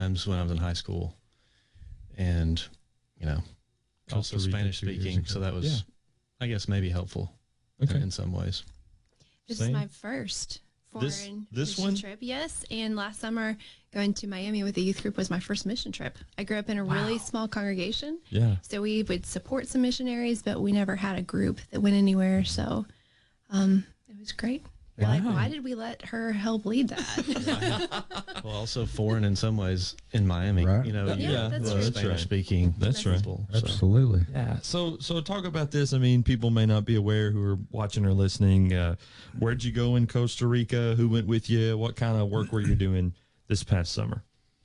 times when I was in high school, and also Costa Rica Spanish 2 years speaking. ago. So that was, Yeah. I guess, maybe helpful in some ways. This Same. is my first foreign This mission one? trip. Yes, and last summer going to Miami with the youth group was my first mission trip. I grew up in a really small congregation, Yeah. so we would support some missionaries, but we never had a group that went anywhere. So it was great. We're like, why did we let her help lead that? Well, also foreign in some ways in Miami. Right. Yeah, that's true. Spanish speaking. That's right. people. So. Absolutely. Yeah. So talk about this. I mean, people may not be aware who are watching or listening. Where'd you go in Costa Rica? Who went with you? What kind of work were you doing this past summer?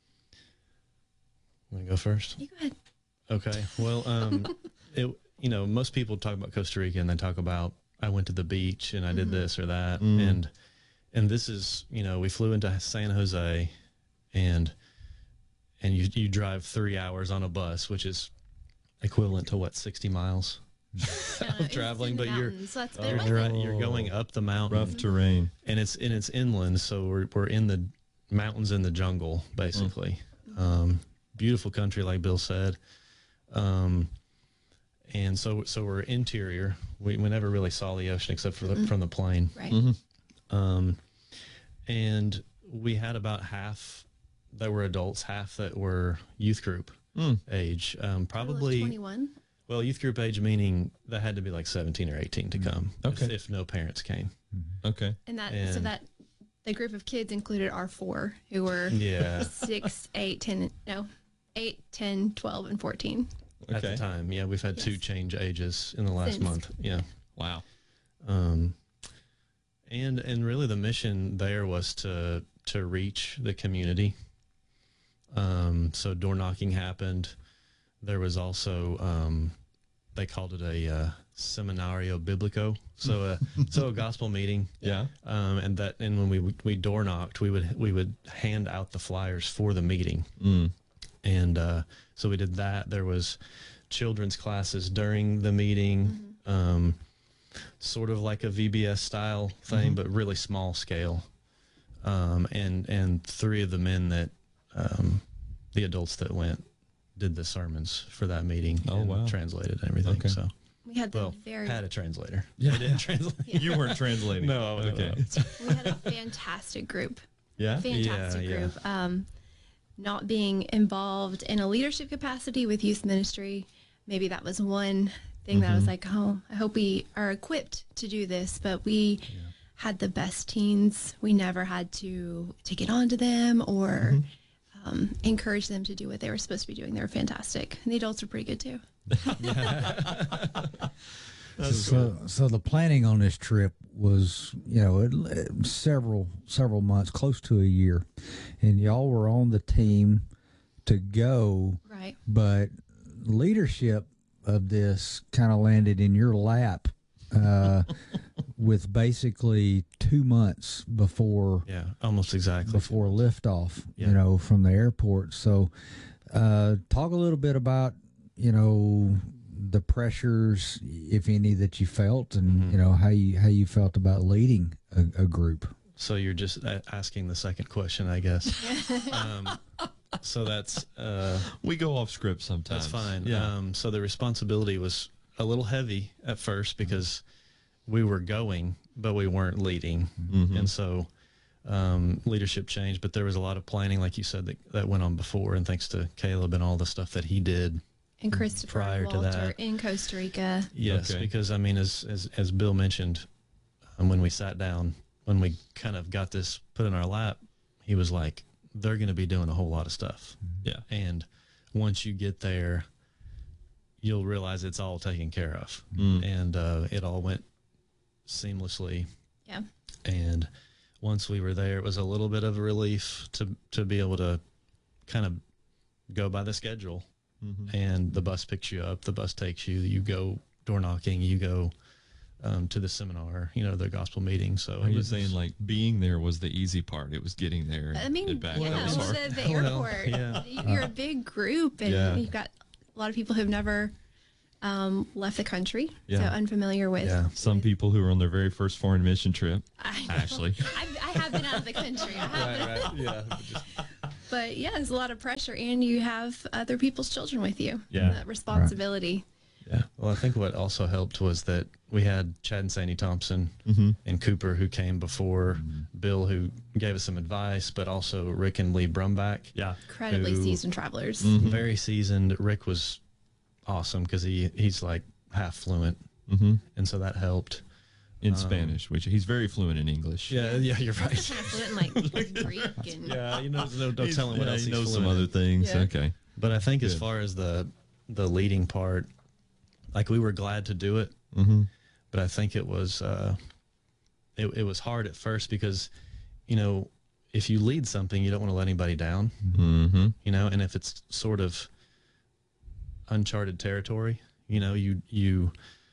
Want to go first? You go ahead. Okay. Well, most people talk about Costa Rica and they talk about I went to the beach and I did this or that, and this is we flew into San Jose, and you drive 3 hours on a bus, which is equivalent to 60 miles of traveling, but you're going up the mountain, Rough terrain. and it's inland, so we're in the mountains in the jungle basically. Beautiful country, like Bill said. And so we're interior. We never really saw the ocean except for from the plane. Right. And we had about half that were adults, half that were youth group age. Probably 21. Well, youth group age meaning that had to be like 17 or 18 to come. Okay. If no parents came. Okay. And that the group of kids included our four who were Yeah. 6, 8, 10, 10, 12, and 14. At the time. Yeah, we've had two change ages in the last Since. month. Yeah. Wow. And really the mission there was to reach the community. So door knocking happened. There was also they called it a seminario biblico. So a gospel meeting. Yeah. And when we door knocked, we would hand out the flyers for the meeting. And so we did that. There was children's classes during the meeting, sort of like a VBS style thing, but really small scale. And three of the men that, the adults that went, did the sermons for that meeting. Oh, and wow. translated and everything. Okay. So, We had had a translator. Yeah. I didn't translate. You weren't translating. No, I wasn't. Okay. we had a fantastic group. Yeah. Fantastic Yeah. group. Not being involved in a leadership capacity with youth ministry, maybe that was one thing that I was like, oh, I hope we are equipped to do this. But we had the best teens. We never had to take it on to them or encourage them to do what they were supposed to be doing. They were fantastic. And the adults were pretty good too. So the planning on this trip was, several months, close to a year, and y'all were on the team to go. Right. But leadership of this kind of landed in your lap, with basically 2 months before. Yeah, almost exactly. Before liftoff, Yeah. from the airport. So, talk a little bit about, the pressures, if any, that you felt, and how you felt about leading a group. So you're just asking the second question, I guess. So that's We go off script sometimes. that's fine. Yeah. So the responsibility was a little heavy at first because we were going, but we weren't leading, and so leadership changed. But there was a lot of planning, like you said, that went on before, and thanks to Caleb and all the stuff that he did. And Christopher Prior and to Walter that. in Costa Rica. Yes, Okay. because I mean, as Bill mentioned, when we sat down, when we kind of got this put in our lap, he was like, "They're going to be doing a whole lot of stuff." Yeah. And once you get there, you'll realize it's all taken care of, and it all went seamlessly. Yeah. And once we were there, it was a little bit of a relief to be able to kind of go by the schedule. And the bus picks you up, the bus takes you, you go door knocking, you go to the seminar, the gospel meeting. So Are you saying like being there was the easy part? It was getting there. I mean, and back. yeah, That was hard. the airport. yeah. You're a big group, and Yeah. you've got a lot of people who've never left the country, Yeah. so unfamiliar with. Yeah. Some people who are on their very first foreign mission trip, Ashley. I have been out of the country. I have been, Yeah. but yeah, there's a lot of pressure, and you have other people's children with you. Yeah. That responsibility. Yeah. Well, I think what also helped was that we had Chad and Sandy Thompson and Cooper, who came before, Bill, who gave us some advice, but also Rick and Lee Brumback. Yeah. Incredibly Who- seasoned travelers. Very seasoned. Rick was awesome because he's like half fluent. And so that helped. In Spanish, which he's very fluent in English. Yeah, you're right. Kind of fluent in like Greek and Yeah, don't tell him what else he he's knows some fluent in. other things. Yeah. Okay. But I think as Good. far as the leading part, like we were glad to do it, but I think it was it was hard at first because, if you lead something, you don't want to let anybody down, and if it's sort of uncharted territory, you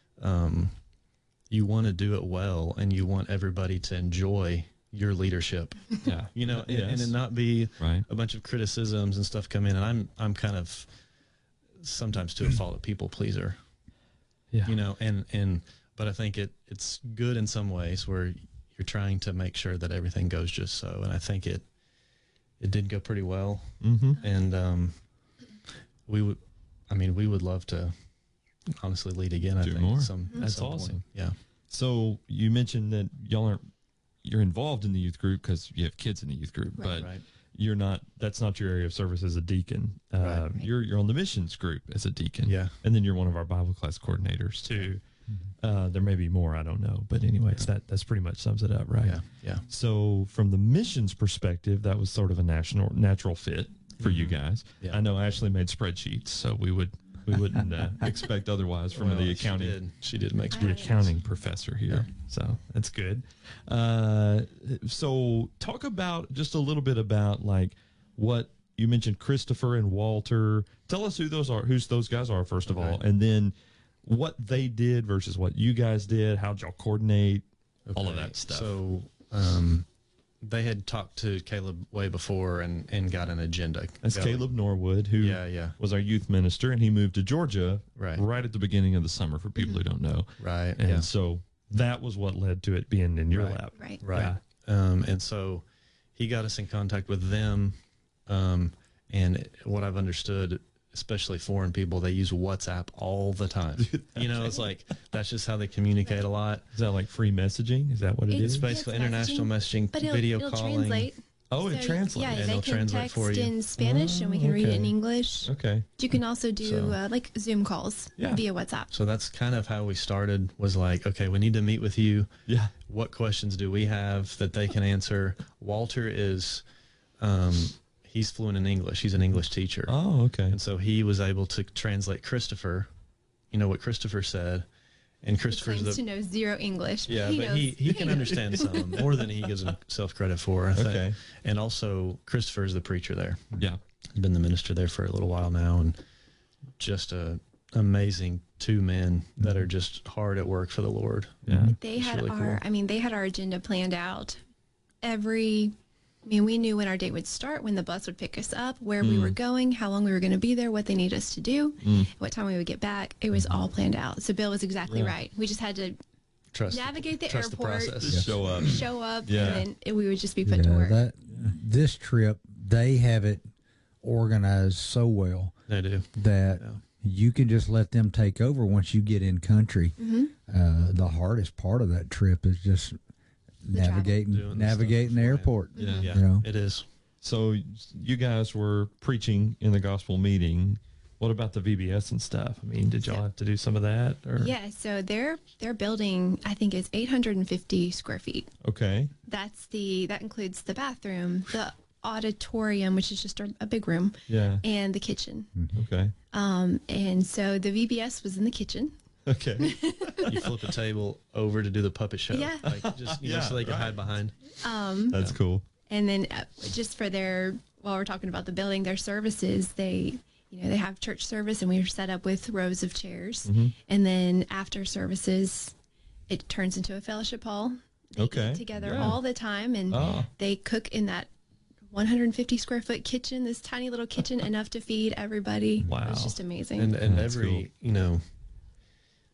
want to do it well, and you want everybody to enjoy your leadership, Yeah. and Yes. it not be Right. a bunch of criticisms and stuff come in. And I'm kind of sometimes to a fault a people pleaser, Yeah. but I think it's good in some ways where you're trying to make sure that everything goes just so. And I think it did go pretty well. And we would love to honestly lead again. I Do think more. That's awesome. Point. Yeah. So you mentioned that you're involved in the youth group because you have kids in the youth group, but Right. you're not. That's not your area of service as a deacon. Right. You're on the missions group as a deacon. Yeah. and then you're one of our Bible class coordinators too. There may be more, I don't know, but anyways, that's pretty much sums it up, right? Yeah. Yeah. So from the missions perspective, that was sort of a natural fit for you guys. Yeah. I know Ashley made spreadsheets, so we wouldn't expect otherwise from Well, the accounting. She did make The spreadsheets. accounting professor here, so that's good. So talk about just a little bit about like what you mentioned, Christopher and Walter. Tell us who those guys are first of all, and then what they did versus what you guys did. How'd y'all coordinate? All of Okay, that stuff. So they had talked to Caleb way before and got an agenda. That's going. Caleb Norwood, who Yeah. was our youth minister, and he moved to Georgia Right. at the beginning of the summer. For people who don't know, Right. and Yeah. so that was what led to it being in your Right. lap. Right. Right. And so he got us in contact with them. And what I've understood, especially foreign people, they use WhatsApp all the time. It's like, that's just how they communicate a lot. Is that like free messaging? Is that what it It's is? It's basically It's international messaging, But video it'll calling. translate. Oh, it So, translates. Yeah, And they it'll can translate text for you. in Spanish, and we can read it in okay. English. Okay. You can also do So- like Zoom calls Yeah. via WhatsApp. So that's kind of how we started, was like, okay, we need to meet with you. Yeah. What questions do we have that they can answer? Walter is, he's fluent in English. He's an English teacher. Oh, okay. And so he was able to translate Christopher, what Christopher said. And He Christopher's claims the, to know zero English. yeah, he but knows. he can understand some more than he gives himself credit for, I think. Okay. And also Christopher's the preacher there. Yeah. He's been the minister there for a little while now, and just a amazing two men that are just hard at work for the Lord. Yeah. They It's had really cool. they had our agenda planned out. We knew when our date would start, when the bus would pick us up, where we were going, how long we were going to be there, what they need us to do, what time we would get back. It was all planned out. So Bill was exactly right. We just had to Trust navigate the trust airport, the process. Just show up. show up, Yeah. and then we would just be put to work. This trip, they have it organized so well They do. that Yeah. you can just let them take over once you get in country. The hardest part of that trip is just Doing the navigating the stuff airport. beforehand. Yeah, You know? it is. So you guys were preaching in the gospel meeting. What about the VBS and stuff? I mean, did y'all have to do some of that? Or? Yeah, so their building, I think, is 850 square feet. Okay. That includes the bathroom, the auditorium, which is just a big room, Yeah. and the kitchen. Okay. And so the VBS was in the kitchen. Okay. You flip a table over to do the puppet show. Yeah. Like just Yeah, so they can right. hide behind. That's cool. And then just for while we're talking about the building, their services, they have church service, and we are set up with rows of chairs. And then after services, it turns into a fellowship hall. They Okay. eat together Yeah. all the time, and Oh. they cook in that 150 square foot kitchen, this tiny little kitchen, enough to feed everybody. Wow. It's just amazing. And That's every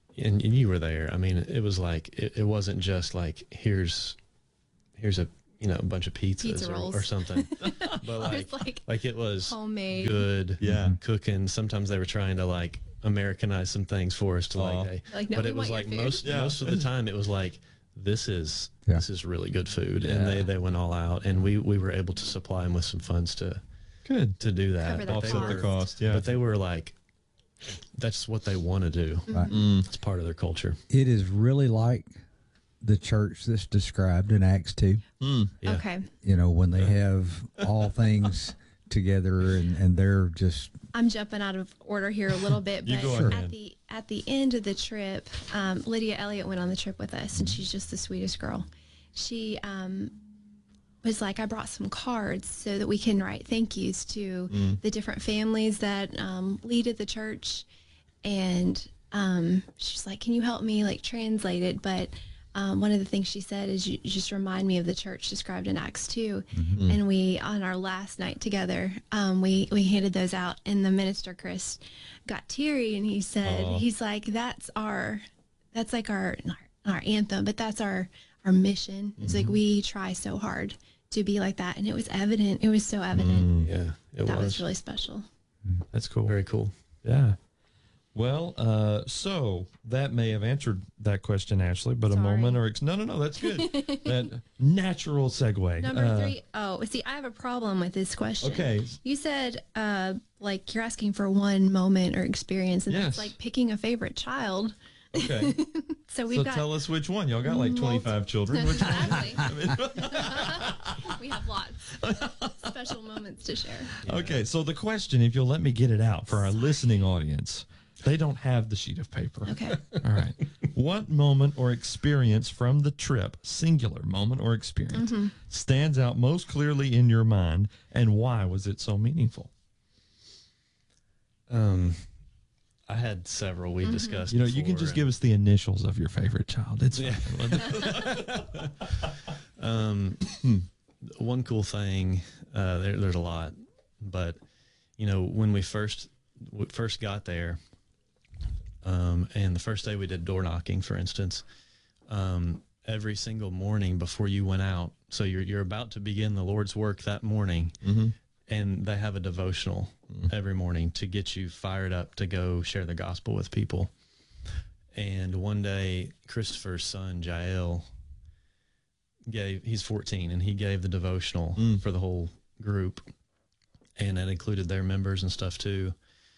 and you were there. I mean, it was like, it wasn't just like, here's a, a bunch of pizzas Pizza rolls. or something, but It's like it was homemade. good, cooking. Sometimes they were trying to like Americanize some things for us to Like, no, but we it was want like your food. most of the time it was like, this is really good food. Yeah. And they went all out, and we were able to supply them with some funds to do that. Cover the Offset cost. the cost. Yeah. But they were like, that's what they want to do. Right. It's part of their culture. It is really like the church that's described in Acts 2. Yeah. Okay. When they have all things together and they're just. I'm jumping out of order here a little bit, You but go ahead. at the end of the trip, Lydia Elliott went on the trip with us, and she's just the sweetest girl. She was like, I brought some cards so that we can write thank yous to the different families that lead at the church, and she's like, can you help me like translate it? But one of the things she said is, you just remind me of the church described in Acts 2. And we, on our last night together, we handed those out, and the minister, Chris, got teary, and he said, he's like, that's like our anthem, but that's our mission. It's like, we try so hard to be like that. And it was evident. It was so evident. Yeah, That was really special. That's cool. very cool. Yeah. Well, so that may have answered that question, Ashley, but Sorry. a moment or no, that's good. That natural segue. Number 3. Oh, see, I have a problem with this question. Okay. You said, like, you're asking for one moment or experience, and Yes. that's like picking a favorite child. Okay. So we've So got. tell us which one. Y'all got like 25 children. Which one? Exactly. We have lots special moments to share. Okay, so the question, if you'll let me get it out for our listening audience, they don't have the sheet of paper. Okay. All right. What moment or experience from the trip, singular moment or experience, stands out most clearly in your mind, and why was it so meaningful? I had several we discussed. You can just give us the initials of your favorite child. It's one cool thing. There's a lot, but when we first got there, and the first day we did door knocking, for instance, every single morning before you went out, so you're about to begin the Lord's work that morning, and they have a devotional every morning to get you fired up to go share the gospel with people. And one day, Christopher's son, Jael, he's 14, and he gave the devotional for the whole group, and it included their members and stuff too.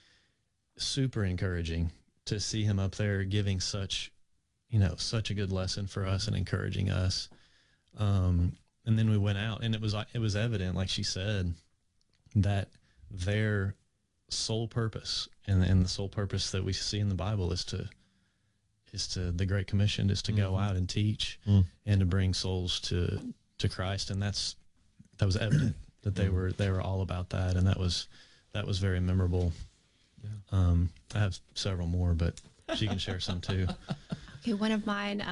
Super encouraging to see him up there giving such a good lesson for us and encouraging us. And then we went out, and it was evident, like she said, that their sole purpose and the sole purpose that we see in the Bible is to the Great Commission is to go out and teach and to bring souls to Christ. And that was evident that they were all about that. And that was very memorable. Yeah. I have several more, but she can share some too. Okay, one of mine,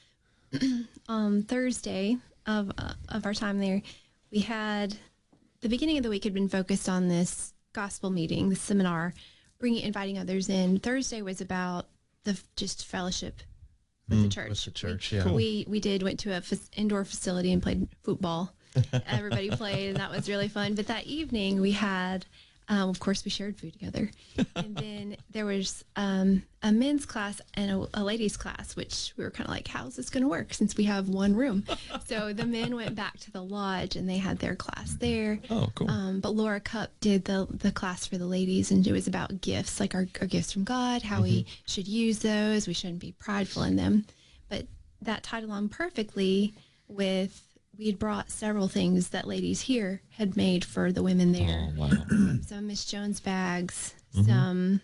on Thursday of our time there, we had, the beginning of the week had been focused on this gospel meeting, this seminar, inviting others in. Thursday was about just fellowship with the church. With the church, We went to a indoor facility and played football. Everybody played, and that was really fun. But that evening we had, of course, we shared food together. And then there was a men's class and a ladies' class, which we were kind of like, how's this going to work since we have one room? So the men went back to the lodge, and they had their class there. Oh, cool. But Laura Cupp did the class for the ladies, and it was about gifts, like our gifts from God, how we should use those. We shouldn't be prideful in them. But that tied along perfectly with, we had brought several things that ladies here had made for the women there. Oh, wow. Some Miss Jones bags, some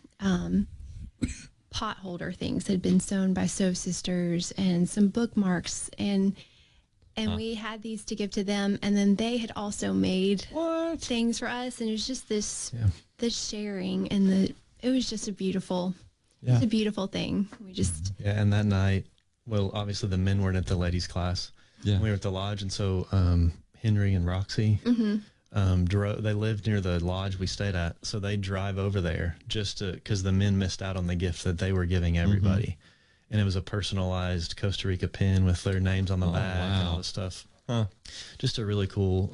pot holder things had been sewn by Sew Sisters, and some bookmarks, and we had these to give to them, and then they had also made things for us, and it was just this sharing, and it was just a beautiful thing. We just And that night, well, obviously the men weren't at the ladies' class. Yeah. We were at the lodge, and so Henry and Roxy drove. They lived near the lodge we stayed at, so they drive over there just because the men missed out on the gift that they were giving everybody. and it was a personalized Costa Rica pin with their names on the back and all this stuff. Just a really cool,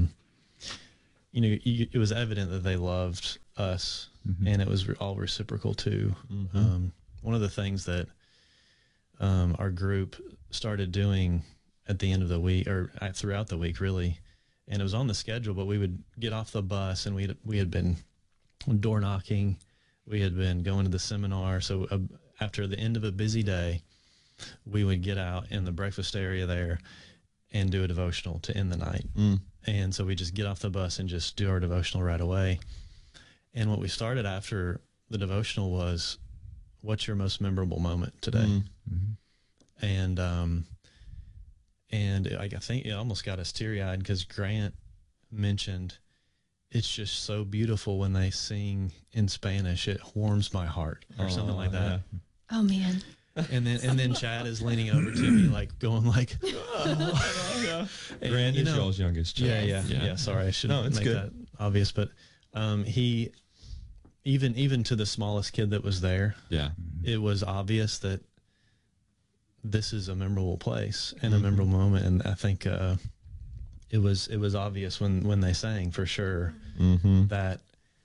it was evident that they loved us, and it was all reciprocal too. One of the things that our group started doing at the end of the week, or throughout the week, really, and it was on the schedule, but we would get off the bus, and we had been door knocking, we had been going to the seminar. So after the end of a busy day, we would get out in the breakfast area there and do a devotional to end the night. And so we just get off the bus and just do our devotional right away. And what we started after the devotional was, what's your most memorable moment today? And I think it almost got us teary-eyed because Grant mentioned, it's just so beautiful when they sing in Spanish. It warms my heart, or something like that. Oh man. And then Chad is leaning over to me, like going like, Grant is y'all's youngest child. Yeah. Sorry, I shouldn't make that obvious, but he, even to the smallest kid that was there, it was obvious that this is a memorable place and a memorable moment. And I think it was obvious when they sang, for sure, that,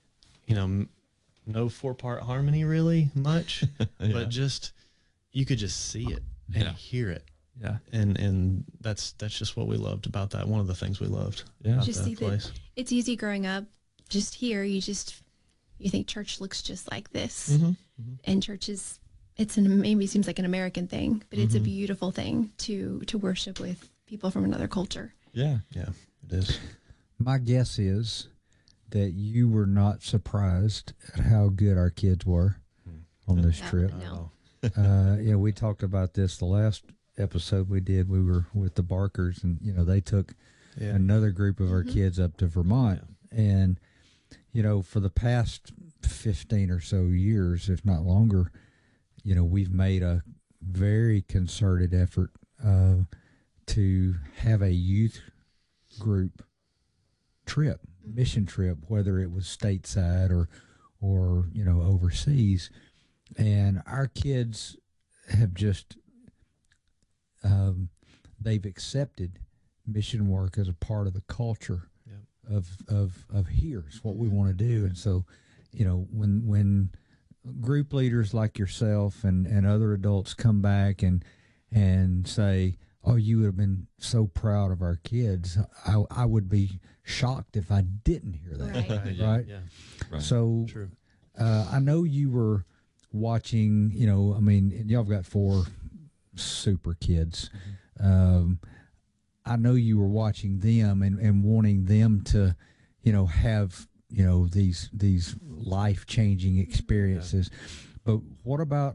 no 4-part harmony really much, but just, you could just see it and hear it. Yeah. And that's just what we loved about that. One of the things we loved about Just that place. It's easy growing up, just here, you think church looks just like this. And church is, maybe seems like an American thing, but it's a beautiful thing to worship with people from another culture. Yeah, it is. My guess is that you were not surprised at how good our kids were on this trip. No. We talked about this the last episode we did. We were with the Barkers, and they took another group of our kids up to Vermont, and for the past 15 or so years, if not longer, we've made a very concerted effort to have a youth group trip, mission trip, whether it was stateside or overseas. And our kids have just, they've accepted mission work as a part of the culture of here. It's what we want to do. And so, when group leaders like yourself and other adults come back and say, oh, you would have been so proud of our kids, I would be shocked if I didn't hear that. Right? Right. So True. I know you were watching, y'all have got 4 super kids. I know you were watching them and wanting them to, have, these life-changing experiences. But what about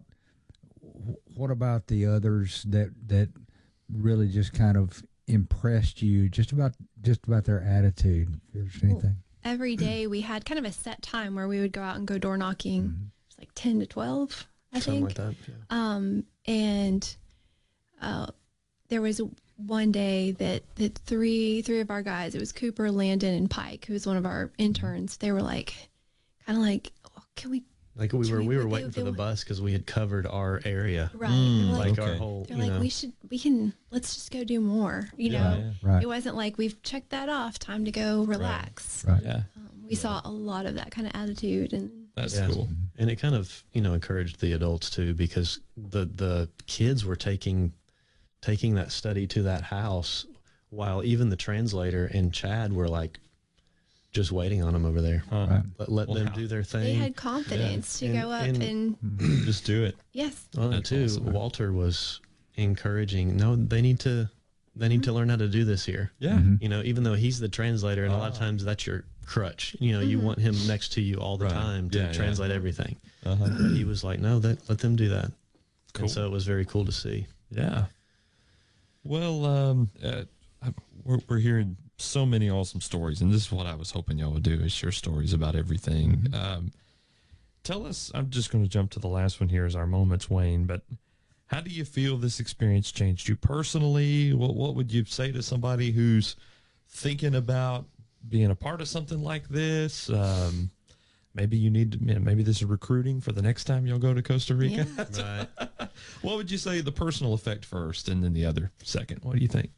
the others that really just kind of impressed you, just about their attitude, if there's anything? Every day we had kind of a set time where we would go out and go door knocking. It's like 10 to 12, I Something think. like that. And there was one day that three of our guys, it was Cooper, Landon, and Pike, who was one of our interns. They were like, kind of like, oh, can we? Like we were waiting for the bus because we had covered our area, Right. They were like, our whole. they're like, we can, let's just go do more. Right. It wasn't like we've checked that off. Time to go relax. Right. Yeah. We saw a lot of that kind of attitude, and That's cool. And it kind of encouraged the adults too, because the kids were taking that study to that house, while even the translator and Chad were like just waiting on them over there. Let them do their thing. they had confidence to go up and Just do it. yes. Well, That's too, awesome. Walter was encouraging. No, they need to learn how to do this here. Yeah. Even though he's the translator, and a lot of times that's your crutch. You want him next to you all the Right. time to Yeah, translate everything. Uh-huh. But he was like, no, let them do that. Cool. And so it was very cool to see. Yeah. Well, we're hearing so many awesome stories, and this is what I was hoping y'all would do, is share stories about everything. Tell us, I'm just going to jump to the last one here as our moments wane, but how do you feel this experience changed you personally? What would you say to somebody who's thinking about being a part of something like this? Maybe you need to, maybe this is recruiting for the next time y'all go to Costa Rica. Yeah. Right. What would you say the personal effect first and then the other second? What do you think?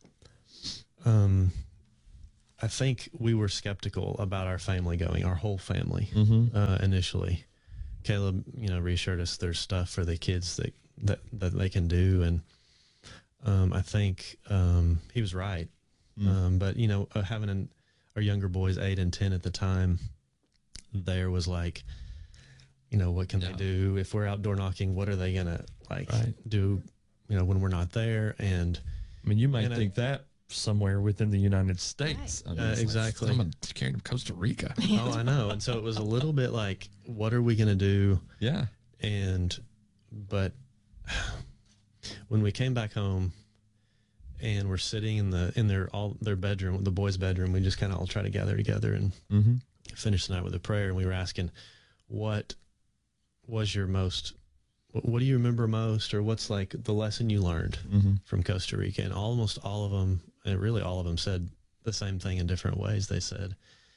I think we were skeptical about our family going, our whole family, initially. Caleb, reassured us there's stuff for the kids that they can do. And I think he was right. But, having our younger boys, 8 and 10 at the time, there was like, what can they do? If we're outdoor knocking, what are they going to do, when we're not there? And I mean, you might think that somewhere within the United States. Right. I mean, exactly. Someone carrying to Costa Rica. Oh, I know. And so it was a little bit like, what are we going to do? Yeah. But when we came back home and we're sitting in their bedroom, the boys' bedroom, we just kind of all try to gather together and finish the night with a prayer. And we were asking, what do you remember most, or what's like the lesson you learned from Costa Rica? And almost all of them, and really all of them, said the same thing in different ways. They said,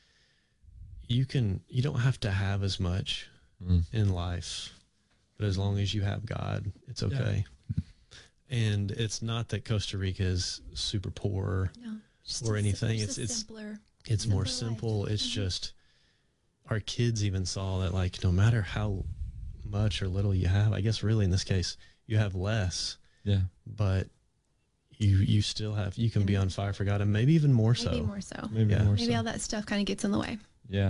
you don't have to have as much in life, but as long as you have God, it's okay. Yeah. And it's not that Costa Rica is super poor or anything. It's simpler. It's more simple. It's just our kids even saw that, like, no matter how much or little you have, I guess really in this case you have less, but you still have, you can be on fire for God, and maybe even more so. Maybe all that stuff kind of gets in the way.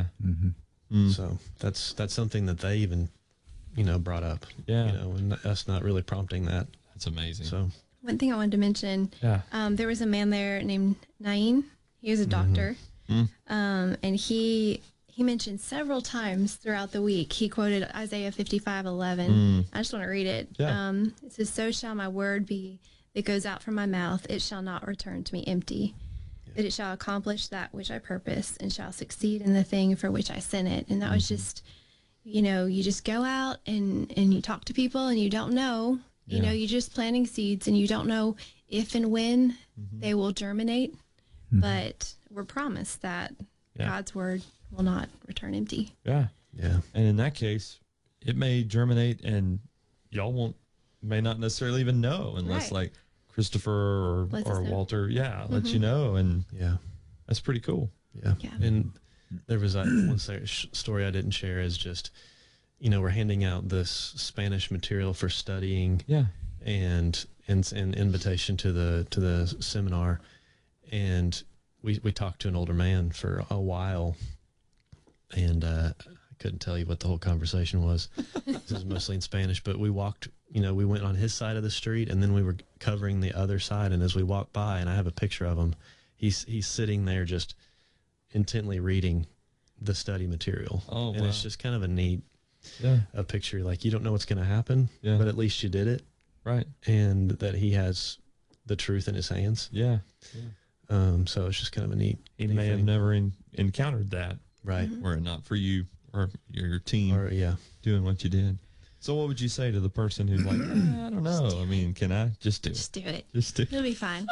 So that's something that they even brought up, and us not really prompting that. That's amazing. So one thing I wanted to mention, there was a man there named Nain. He was a doctor, and he mentioned several times throughout the week, he quoted Isaiah 55:11. I just want to read it. It says, "So shall my word be that goes out from my mouth. It shall not return to me empty, that it shall accomplish that which I purpose and shall succeed in the thing for which I sent it." And that was just, you just go out and you talk to people and you don't know, you're just planting seeds and you don't know if and when they will germinate. But we're promised that God's word will not return empty. Yeah. And in that case, it may germinate and y'all may not necessarily even know unless like Christopher or Walter, let you know. And that's pretty cool. Yeah. And there was one story I didn't share is just, we're handing out this Spanish material for studying and an invitation to the seminar. And we talked to an older man for a while, and I couldn't tell you what the whole conversation was. This was mostly in Spanish, but we walked, we went on his side of the street, and then we were covering the other side. And as we walked by, and I have a picture of him, he's sitting there just intently reading the study material. Oh, and it's just kind of a neat a picture. Like, you don't know what's going to happen, but at least you did it. Right. And that he has the truth in his hands. So it's just kind of a neat. He may have never encountered that, right? Were it not for you or your team, doing what you did. So, what would you say to the person who's like, I don't know. I mean, can I just do it? Just do it. Just do it. It'll be fine.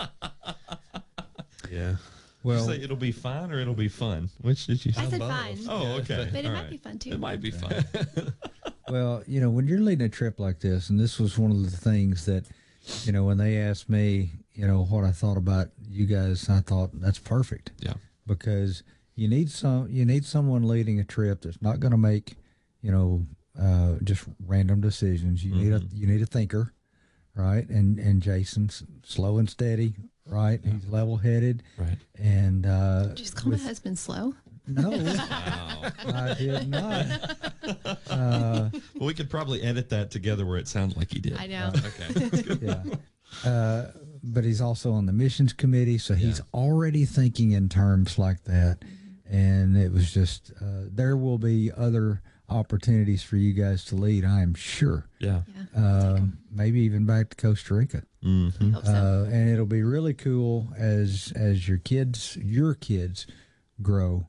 Well, say it'll be fine or it'll be fun. Which did you say? I said fine. Oh, okay. But it might be fun too. It might be fun. Well, when you're leading a trip like this, and this was one of the things that, when they asked me, what I thought about you guys, I thought that's perfect. Yeah. Because you need someone leading a trip that's not going to make, just random decisions. You need a thinker, right? And Jason's slow and steady, right? Yeah. He's level-headed, right? And just call my husband slow. No, I did not. Well, we could probably edit that together where it sounds like he did. I know. Okay. But he's also on the missions committee, so he's already thinking in terms like that. And it was just, there will be other opportunities for you guys to lead, I am sure. Maybe even back to Costa Rica. I hope so. And it'll be really cool as your kids grow.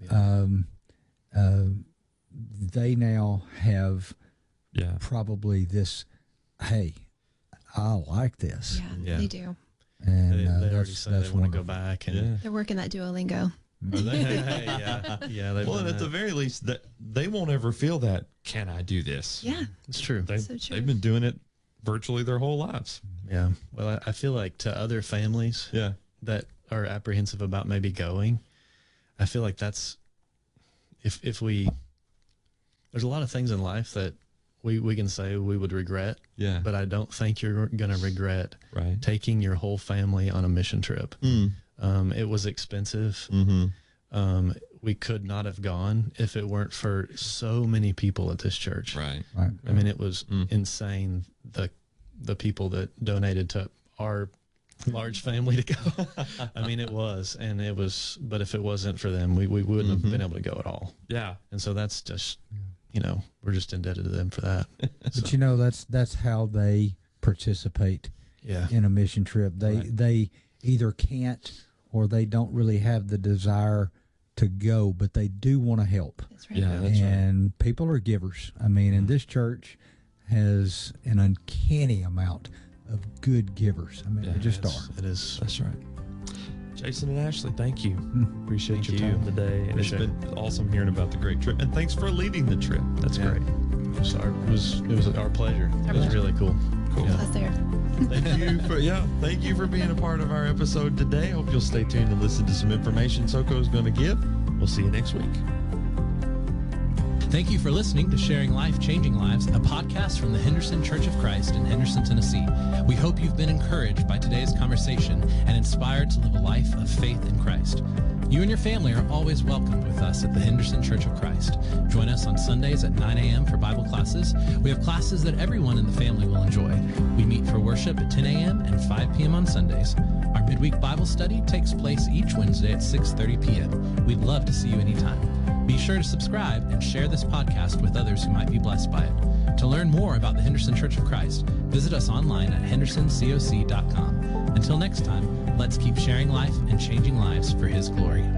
They now have probably this, hey, I like this. Yeah, they do. And they already said they want to go back. And they're working that Duolingo. Well, at the very least, that they won't ever feel that, can I do this? Yeah, it's true. So true. They've been doing it virtually their whole lives. Yeah. Well, I feel like to other families Yeah. that are apprehensive about maybe going, I feel like that's, if there's a lot of things in life that we can say we would regret. Yeah. But I don't think you're going to regret Right. taking your whole family on a mission trip. It was expensive. We could not have gone if it weren't for so many people at this church. Right. Right. I mean, it was insane, the people that donated to our large family to go. I mean, it was, but if it wasn't for them, we wouldn't have been able to go at all. Yeah. And so that's just, we're just indebted to them for that. But that's how they participate Yeah. in a mission trip. They either can't or they don't really have the desire to go, but they do want to help. That's right. Yeah, that's right. And people are givers. I mean, and this church has an uncanny amount of good givers. I mean, Yeah, they just It's- are. It is. That's right. Jason and Ashley, thank you. Appreciate Thank your you. time today. And Appreciate it's been awesome hearing about the great trip. And thanks for leading the trip. That's Yeah. great. It was our pleasure. It was pleasure. really cool. Cool. Yeah. Us there. Thank you for being a part of our episode today. Hope you'll stay tuned and listen to some information Soko is going to give. We'll see you next week. Thank you for listening to Sharing Life, Changing Lives, a podcast from the Henderson Church of Christ in Henderson, Tennessee. We hope you've been encouraged by today's conversation and inspired to live a life of faith in Christ. You and your family are always welcomed with us at the Henderson Church of Christ. Join us on Sundays at 9 a.m. for Bible classes. We have classes that everyone in the family will enjoy. We meet for worship at 10 a.m. and 5 p.m. on Sundays. Our midweek Bible study takes place each Wednesday at 6:30 p.m. We'd love to see you anytime. Be sure to subscribe and share this podcast with others who might be blessed by it. To learn more about the Henderson Church of Christ, visit us online at hendersoncoc.com. Until next time, let's keep sharing life and changing lives for His glory.